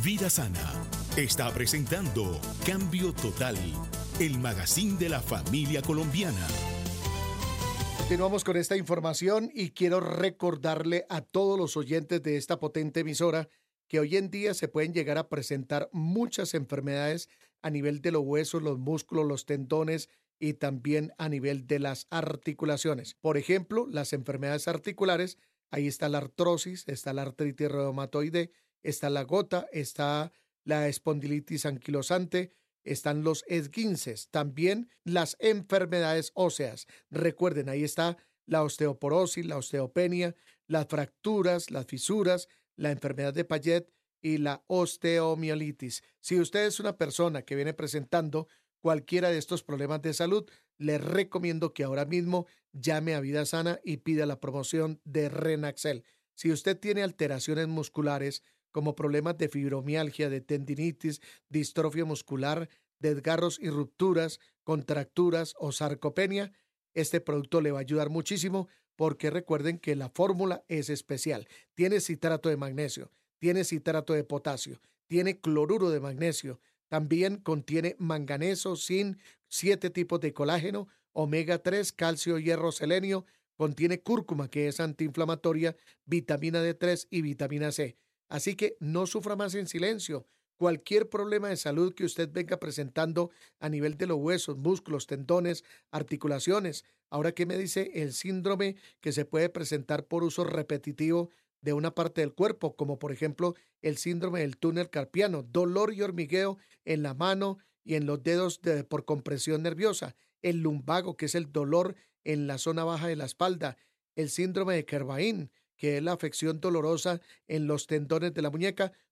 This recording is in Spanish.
Vida Sana está presentando Cambio Total, el magazine de la familia colombiana. Continuamos con esta información y quiero recordarle a todos los oyentes de esta potente emisora que hoy en día se pueden llegar a presentar muchas enfermedades a nivel de los huesos, los músculos, los tendones y también a nivel de las articulaciones. Por ejemplo, las enfermedades articulares, ahí está la artrosis, está la artritis reumatoide, está la gota, está la espondilitis anquilosante, están los esguinces, también las enfermedades óseas. Recuerden, ahí está la osteoporosis, la osteopenia, las fracturas, las fisuras, la enfermedad de Payet y la osteomielitis. Si usted es una persona que viene presentando cualquiera de estos problemas de salud, le recomiendo que ahora mismo llame a Vida Sana y pida la promoción de Renaxel. Si usted tiene alteraciones musculares como problemas de fibromialgia, de tendinitis, distrofia muscular, desgarros y rupturas, contracturas o sarcopenia, este producto le va a ayudar muchísimo porque recuerden que la fórmula es especial. Tiene citrato de magnesio, tiene citrato de potasio, tiene cloruro de magnesio, también contiene manganeso, zinc, 7 tipos de colágeno, omega 3, calcio, hierro, selenio, contiene cúrcuma que es antiinflamatoria, vitamina D3 y vitamina C. Así que no sufra más en silencio. Cualquier problema de salud que usted venga presentando a nivel de los huesos, músculos, tendones, articulaciones. Ahora, ¿qué me dice el síndrome que se puede presentar por uso repetitivo de una parte del cuerpo, como por ejemplo el síndrome del túnel carpiano, dolor y hormigueo en la mano y en los dedos por compresión nerviosa, el lumbago, que es el dolor en la zona baja de la espalda, el síndrome de Kervain, que es la afección dolorosa en los tendones de la muñeca?